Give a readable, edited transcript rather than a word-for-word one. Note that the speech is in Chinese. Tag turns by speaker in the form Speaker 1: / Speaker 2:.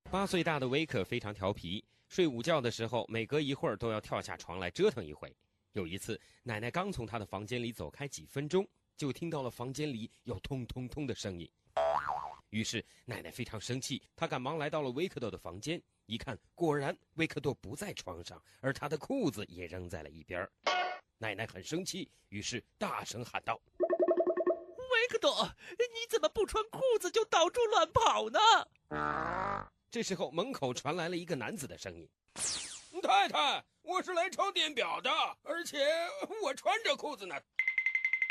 Speaker 1: 8岁大的威克非常调皮，睡午觉的时候每隔一会儿都要跳下床来折腾一回。有一次，奶奶刚从他的房间里走开几分钟，就听到了房间里有咚咚咚的声音。于是奶奶非常生气，她赶忙来到了维克多的房间，一看，果然维克多不在床上，而他的裤子也扔在了一边。奶奶很生气，于是大声喊道：
Speaker 2: 维克多，你怎么不穿裤子就到处乱跑呢？
Speaker 1: 这时候门口传来了一个男子的声音：
Speaker 3: 太太，我是来抄电表的，而且我穿着裤子呢。